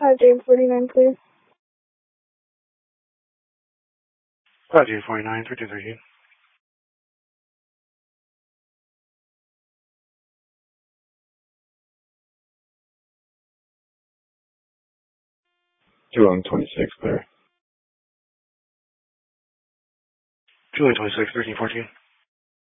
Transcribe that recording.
James 49, please. 5J 49, 3213. Julian 26, clear. Julian 26, 1314.